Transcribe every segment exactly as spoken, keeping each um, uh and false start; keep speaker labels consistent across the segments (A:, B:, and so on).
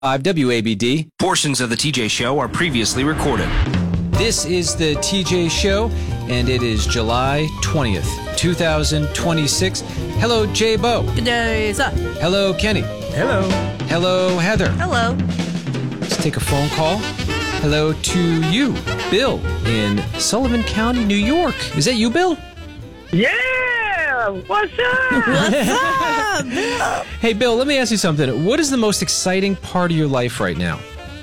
A: W A B D.
B: Portions of the T J Show are previously recorded.
A: This is the T J Show, and it is July twentieth, twenty twenty-six. Hello, Jay Bo.
C: Good day, sir.
A: Hello, Kenny.
D: Hello.
A: Hello, Heather.
C: Hello.
A: Let's take a phone call. Hello to you, Bill, in Sullivan County, New York. Is that you, Bill?
D: Yeah! What's up?
C: What's up?
A: Hey, Bill, let me ask you something. What is the most exciting part of your life right now?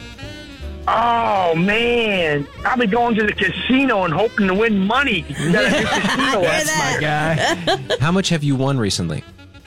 D: Oh, man. I'll be going to the casino and hoping to win money. You got a new casino. That's my guy.
A: How much have you won recently?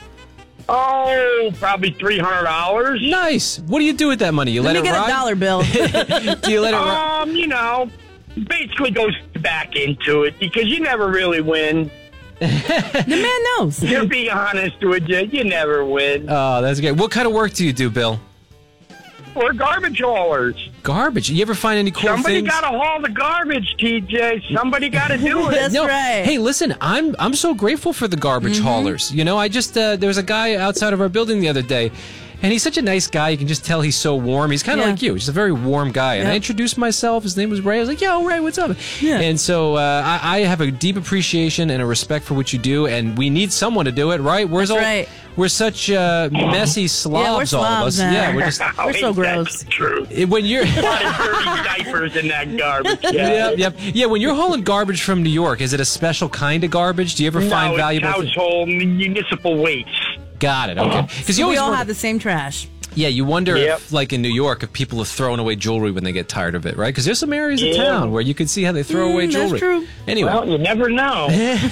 D: Oh, probably three hundred dollars.
A: Nice. What do you do with that money? You let,
C: Let me
A: it
C: get
A: ride?
C: a dollar bill.
A: Do you let it ride?
D: Um, you know, basically goes back into it because you never really win.
C: The man knows.
D: To be honest with you, you never win.
A: Oh, that's great. What kind of work do you do, Bill?
D: We're garbage haulers.
A: Garbage. You ever find any cool
D: Somebody
A: things?
D: got to haul the garbage, T J. Somebody got to do it.
C: That's
A: no,
C: right.
A: Hey, listen, I'm I'm so grateful for the garbage
C: Mm-hmm.
A: haulers. You know, I just uh, there was a guy outside of our building the other day, and he's such a nice guy. You can just tell he's so warm. He's kind of
C: Yeah.
A: like you. He's a very warm guy. And I
C: Yep.
A: introduced myself. His name was Ray. I was like, "Yo, Ray, what's up?"
C: Yeah.
A: And so uh, I, I have a deep appreciation and a respect for what you do, and we need someone to do it, right? We're
C: That's
A: all,
C: right.
A: We're such uh, messy slobs, all of
C: slobs,
A: us.
C: man.
A: Yeah, we're just
C: We're so
D: Ain't that
C: gross.
D: True.
A: when you're.
D: A lot of dirty diapers in that garbage. Yeah.
A: Yep, yep. Yeah, when you're hauling garbage from New York, is it a special kind of garbage? Do you ever find
D: no,
A: valuable
D: it's
A: thi-
D: household municipal waste.
A: Got it. Okay. Because you
C: We
A: always
C: all
A: wonder-
C: have the same trash.
A: yeah, you wonder
D: Yep.
A: if, like in New York, if people have thrown away jewelry when they get tired of it, right? Because there's some areas of
D: Yeah.
A: town where you can see how they throw away
C: Mm, that's
A: jewelry.
C: true.
A: Anyway,
D: Well, you never know.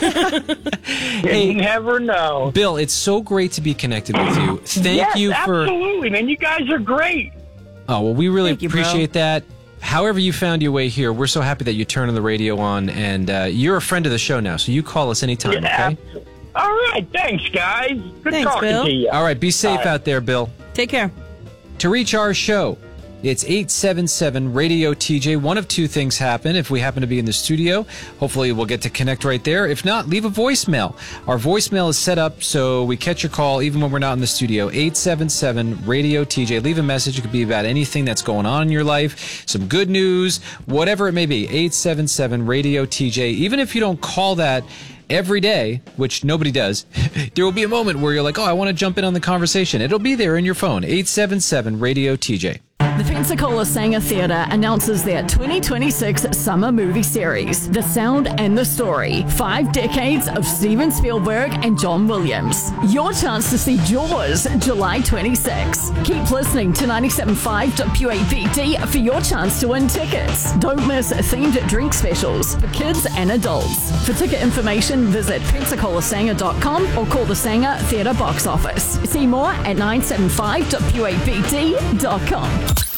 A: Hey.
D: You never know.
A: Bill, it's so great to be connected with you. Thank
D: yes,
A: you for.
D: absolutely, man. You guys are great.
A: Oh well, we really
C: Thank you, bro.
A: appreciate that. However you found your way here, we're so happy that you turned the radio on, and uh, you're a friend of the show now, so you call us anytime,
D: Yeah,
A: okay?
D: abso- All right, thanks, guys. Good
C: Thanks,
D: talking
C: Bill.
D: to you.
A: All right, be safe
D: All right.
A: out there, Bill.
C: Take care.
A: To reach our show, it's eight seven seven radio T J. One of two things happen if we happen to be in the studio. Hopefully we'll get to connect right there. If not, leave a voicemail. Our voicemail is set up so we catch your call even when we're not in the studio. eight seven seven radio T J. Leave a message. It could be about anything that's going on in your life, some good news, whatever it may be. eight seven seven radio T J. Even if you don't call that every day, which nobody does, there will be a moment where you're like, oh, I want to jump in on the conversation. It'll be there in your phone. eight seven seven radio T J.
E: The Pensacola Sanger Theatre announces their twenty twenty-six summer movie series, The Sound and the Story, Five Decades of Steven Spielberg and John Williams. Your chance to see Jaws, July twenty-sixth. Keep listening to ninety-seven point five W A B D for your chance to win tickets. Don't miss themed drink specials for kids and adults. For ticket information, visit pensacola sanger dot com or call the Sanger Theatre box office. See more at nine seven five W A B D dot com.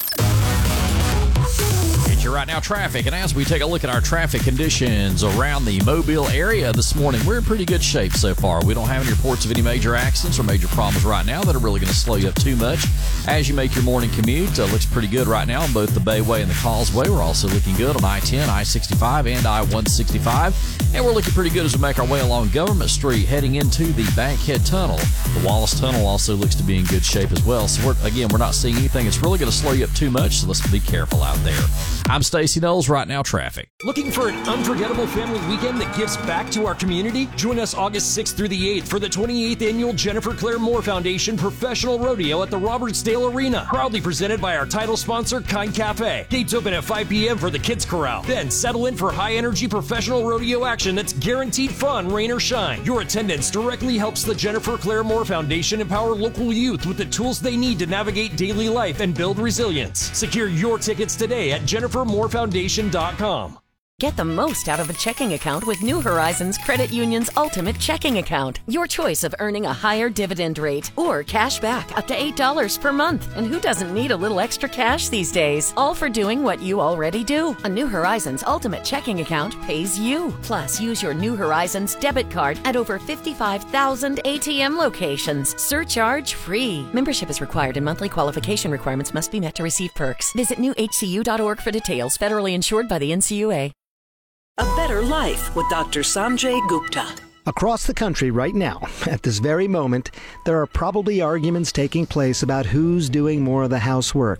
F: It's your Right Now traffic, and as we take a look at our traffic conditions around the Mobile area this morning, we're in pretty good shape so far. We don't have any reports of any major accidents or major problems right now that are really going to slow you up too much. As you make your morning commute, uh, looks pretty good right now on both the Bayway and the Causeway. We're also looking good on I ten, I sixty-five, and I one sixty-five. And we're looking pretty good as we make our way along Government Street, heading into the Bankhead Tunnel. The Wallace Tunnel also looks to be in good shape as well. So, we're, again, we're not seeing anything that's really going to slow you up too much, so let's be careful out there. I'm Stacey Knowles, Right Now Traffic.
G: Looking for an unforgettable family weekend that gives back to our community? Join us August sixth through the eighth for the twenty-eighth Annual Jennifer Claire Moore Foundation Professional Rodeo at the Robertsdale Arena. Proudly presented by our title sponsor, Kind Cafe. Gates open at five p.m. for the Kids Corral. Then settle in for high-energy professional rodeo action that's guaranteed fun, rain or shine. Your attendance directly helps the Jennifer Claire Moore Foundation empower local youth with the tools they need to navigate daily life and build resilience. Secure your tickets today at jennifer moore foundation dot com.
H: Get the most out of a checking account with New Horizons Credit Union's Ultimate Checking Account. Your choice of earning a higher dividend rate or cash back up to eight dollars per month. And who doesn't need a little extra cash these days? All for doing what you already do. A New Horizons Ultimate Checking Account pays you. Plus, use your New Horizons debit card at over fifty-five thousand A T M locations. Surcharge free. Membership is required and monthly qualification requirements must be met to receive perks. Visit new H C U dot org for details. Federally insured by the N C U A.
I: A Better Life with Doctor Sanjay Gupta. Across the country right now, at this very moment, there are probably arguments taking place about who's doing more of the housework.